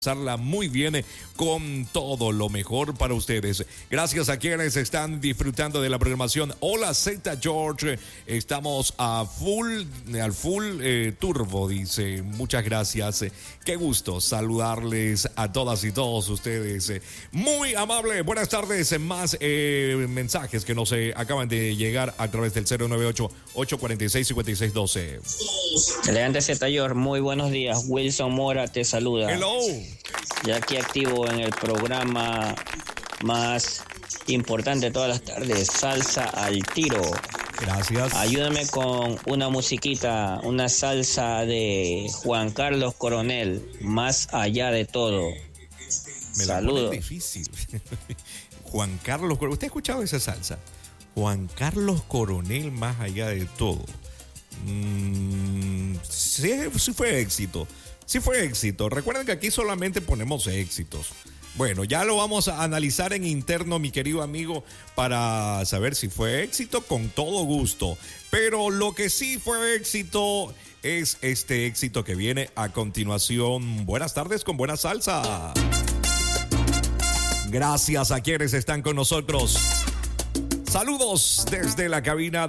Pasarla muy bien con todo lo mejor para ustedes. Gracias a quienes están disfrutando de la programación. Hola Z George, estamos al full turbo, dice. Muchas gracias. Qué gusto saludarles a todas y todos ustedes. Muy amable, buenas tardes. Más mensajes que nos acaban de llegar a través del 098-846-5612. Elegante Z George, muy buenos días. Wilson Mora te saluda. Hello. Ya aquí activo en el programa más importante de todas las tardes, Salsa al Tiro. Gracias. Ayúdame con una musiquita, una salsa de Juan Carlos Coronel, Más allá de todo. Saludos. Difícil. Juan Carlos Coronel. ¿Usted ha escuchado esa salsa? Juan Carlos Coronel, Más allá de todo. Sí fue éxito. Sí fue éxito. Recuerden que aquí solamente ponemos éxitos. Bueno, ya lo vamos a analizar en interno, mi querido amigo, para saber si fue éxito con todo gusto. Pero lo que sí fue éxito es este éxito que viene a continuación. Buenas tardes con buena salsa. Gracias a quienes están con nosotros. Saludos desde la cabina